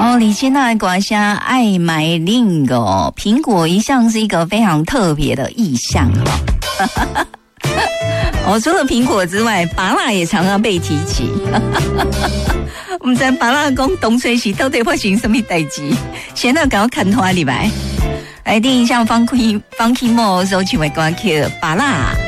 哦，李千娜的歌声爱买令哦，苹果一向是一个非常特别的意象哦。哦，除了苹果之外，芭乐也常常被提起。我们在芭乐讲东吹西到底发生什么代志？现在赶快看拖里来，来听一下 Funky Mo 所唱的歌曲《芭乐》。